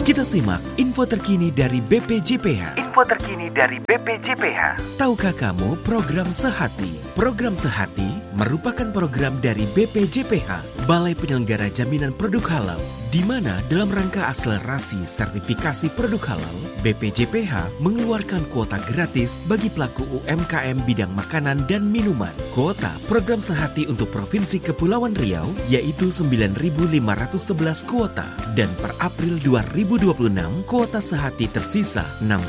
Kita simak info terkini dari BPJPH. Tahukah kamu program Sehati? Program Sehati merupakan program dari BPJPH, Balai Penyelenggara Jaminan Produk Halal, di mana dalam rangka akselerasi sertifikasi produk halal, BPJPH mengeluarkan kuota gratis bagi pelaku UMKM bidang makanan dan minuman. Kuota program Sehati untuk Provinsi Kepulauan Riau yaitu 9.511 kuota, dan per April 2026 kuota Sehati tersisa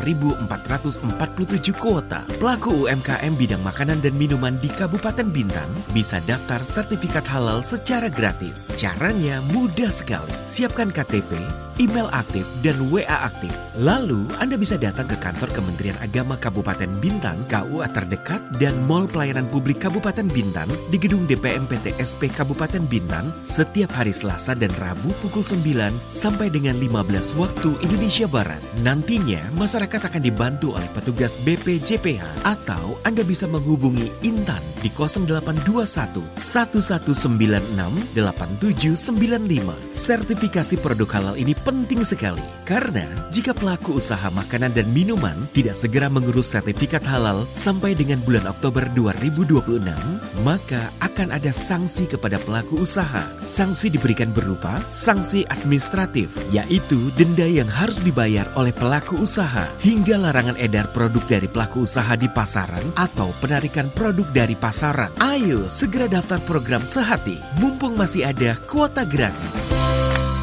6.447 kuota. Pelaku UMKM bidang makanan dan minuman di Kabupaten Bintan bisa daftar sertifikat halal secara gratis. Caranya mudah sekali. Siapkan KTP, email aktif, dan WA aktif. Lalu, Anda bisa datang ke kantor Kementerian Agama Kabupaten Bintan, KUA terdekat, dan Mall Pelayanan Publik Kabupaten Bintan di Gedung DPM PT SP Kabupaten Bintan setiap hari Selasa dan Rabu pukul 9 sampai dengan 15 waktu Indonesia Barat. Nantinya, masyarakat akan dibantu oleh petugas BPJPH, atau Anda bisa menghubungi Intan di 0821 1196 8795. Sertifikasi produk halal ini penting sekali, karena jika pelaku usaha makanan dan minuman tidak segera mengurus sertifikat halal sampai dengan bulan Oktober 2026, maka akan ada sanksi kepada pelaku usaha. Sanksi diberikan berupa sanksi administratif, yaitu denda yang harus dibayar oleh pelaku usaha, hingga larangan edar produk dari pelaku usaha di pasaran atau penarikan produk dari pasaran. Ayo segera daftar program Sehati, mumpung masih ada kuota gratis.